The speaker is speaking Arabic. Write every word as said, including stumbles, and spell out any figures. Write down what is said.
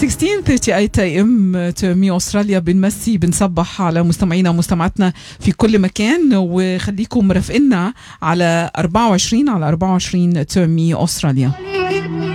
ستة عشر ثلاثين ثمانية ام مي استراليا. بنمسي بنصبح على مستمعينا ومستمعاتنا في كل مكان، وخليكم مرافقنا على أربعة وعشرين على أربعة وعشرين مي استراليا.